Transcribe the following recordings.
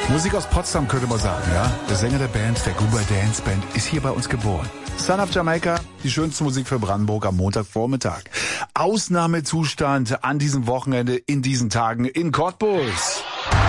Musik aus Potsdam könnte man sagen, ja. Der Sänger der Band, der Goober Dance Band, ist hier bei uns geboren. Son of Jamaica, die schönste Musik für Brandenburg am Montagvormittag. Ausnahmezustand an diesem Wochenende, in diesen Tagen in Cottbus.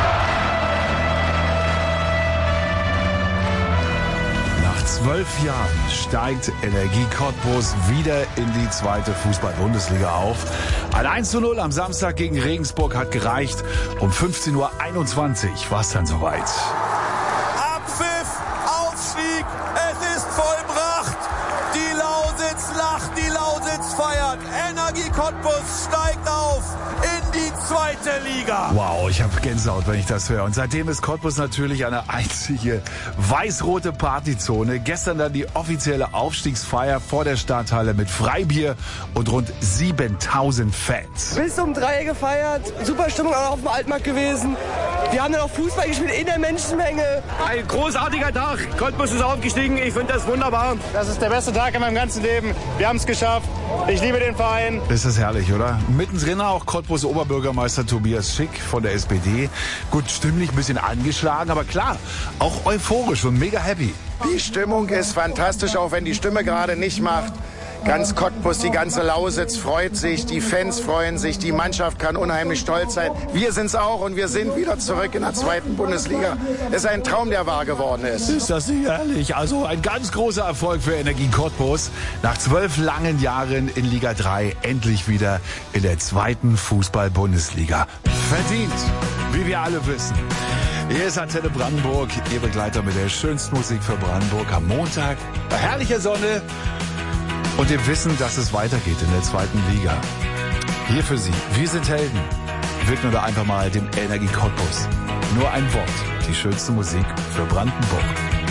Nach 12 Jahren steigt Energie Cottbus wieder in die zweite Fußball-Bundesliga auf. Ein 1:0 am Samstag gegen Regensburg hat gereicht. Um 15:21 Uhr war es dann soweit. Abpfiff, Aufstieg, es ist vollbracht. Die Lausitz lacht, die Lausitz feiert. Energie Cottbus steigt auf in die zweite Liga. Wow, ich habe Gänsehaut, wenn ich das höre. Und seitdem ist Cottbus natürlich eine einzige weiß-rote Partyzone. Gestern dann die offizielle Aufstiegsfeier vor der Stadthalle mit Freibier und rund 7000 Fans. Bis um 3 gefeiert, super Stimmung auch auf dem Altmarkt gewesen. Wir haben dann auch Fußball gespielt in der Menschenmenge. Ein großartiger Tag. Cottbus ist aufgestiegen. Ich finde das wunderbar. Das ist der beste Tag in meinem ganzen Leben. Wir haben es geschafft. Ich liebe den Verein. Ist das herrlich, oder? Mittendrin auch Cottbus Oberbürgermeister Tobias Schick von der SPD. Gut, stimmlich ein bisschen angeschlagen, aber klar, auch euphorisch und mega happy. Die Stimmung ist fantastisch, auch wenn die Stimme gerade nicht macht. Ganz Cottbus, die ganze Lausitz freut sich, die Fans freuen sich, die Mannschaft kann unheimlich stolz sein. Wir sind's auch und wir sind wieder zurück in der zweiten Bundesliga. Es ist ein Traum, der wahr geworden ist. Ist das nicht herrlich? Also ein ganz großer Erfolg für Energie Cottbus. Nach 12 langen Jahren in Liga 3 endlich wieder in der zweiten Fußball-Bundesliga. Verdient, wie wir alle wissen. Hier ist Antenne Brandenburg, Ihr Begleiter mit der schönsten Musik für Brandenburg am Montag. Bei herrlicher Sonne. Und dem Wissen, dass es weitergeht in der zweiten Liga. Hier für Sie, wir sind Helden. Widmen wir einfach mal dem Energie Cottbus. Nur ein Wort, die schönste Musik für Brandenburg.